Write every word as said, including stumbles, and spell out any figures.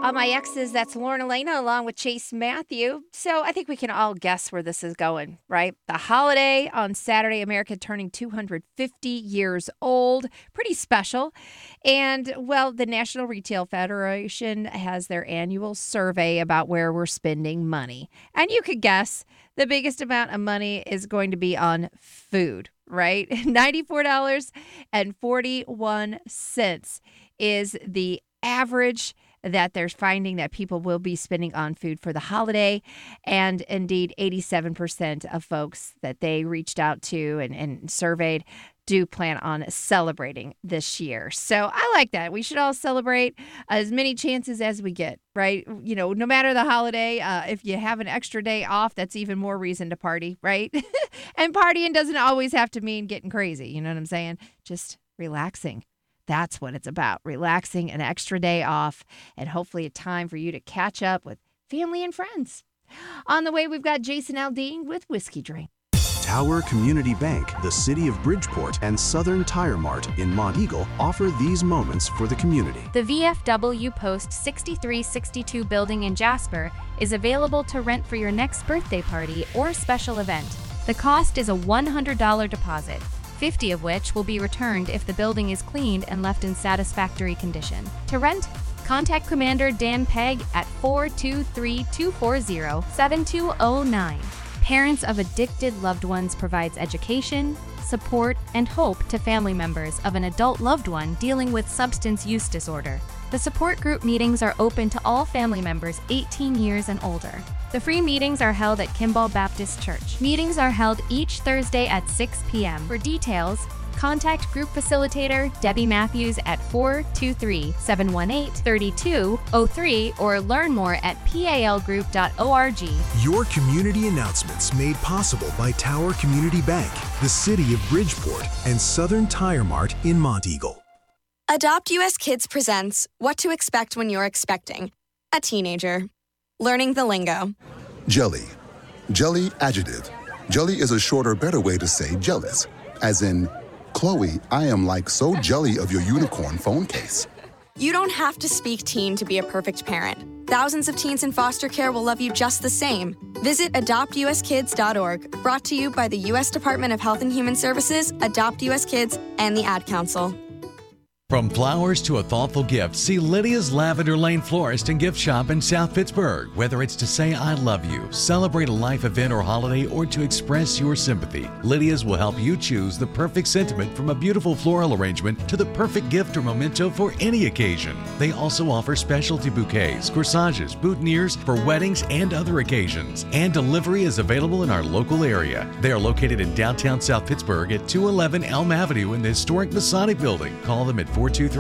All My Exes, that's Lauren Elena along with Chase Matthew. So I think we can all guess where this is going, right? The holiday on Saturday, America turning two hundred fifty years old. Pretty special. And, well, the National Retail Federation has their annual survey about where we're spending money. And you could guess the biggest amount of money is going to be on food, right? ninety-four dollars and forty-one cents is the average that they're finding that people will be spending on food for the holiday. And indeed, eighty-seven percent of folks that they reached out to and, and surveyed do plan on celebrating this year. So I like that. We should all celebrate as many chances as we get, right? You know, no matter the holiday, uh, if you have an extra day off, that's even more reason to party, right? And partying doesn't always have to mean getting crazy. You know what I'm saying? Just relaxing. That's what it's about. Relaxing, an extra day off, and hopefully a time for you to catch up with family and friends. On the way, we've got Jason Aldean with Whiskey Drink. Tower Community Bank, the City of Bridgeport, and Southern Tire Mart in Monteagle offer these moments for the community. The V F W Post sixty-three sixty-two building in Jasper is available to rent for your next birthday party or special event. The cost is a one hundred dollars deposit, fifty of which will be returned if the building is cleaned and left in satisfactory condition. To rent, contact Commander Dan Pegg at four two three, two four zero, seven two zero nine. Parents of addicted loved ones provides education, support, and hope to family members of an adult loved one dealing with substance use disorder. The support group meetings are open to all family members eighteen years and older. The free meetings are held at Kimball Baptist Church. Meetings are held each Thursday at six p.m. For details, contact Group Facilitator Debbie Matthews at four two three, seven one eight, three two zero three or learn more at p a l group dot org. Your community announcements made possible by Tower Community Bank, the City of Bridgeport, and Southern Tire Mart in Monteagle. Adopt U S Kids presents What to Expect When You're Expecting a Teenager. Learning the lingo. Jelly. Jelly adjective. Jelly is a shorter, better way to say jealous. As in, Chloe, I am like so jelly of your unicorn phone case. You don't have to speak teen to be a perfect parent. Thousands of teens in foster care will love you just the same. Visit adopt u s kids dot org, brought to you by the U S Department of Health and Human Services, Adopt U S Kids, and the Ad Council. From flowers to a thoughtful gift, see Lydia's Lavender Lane Florist and Gift Shop in South Pittsburgh. Whether it's to say I love you, celebrate a life event or holiday, or to express your sympathy, Lydia's will help you choose the perfect sentiment, from a beautiful floral arrangement to the perfect gift or memento for any occasion. They also offer specialty bouquets, corsages, boutonnieres for weddings and other occasions. And delivery is available in our local area. They are located in downtown South Pittsburgh at two eleven Elm Avenue in the historic Masonic Building. Call them at four two three,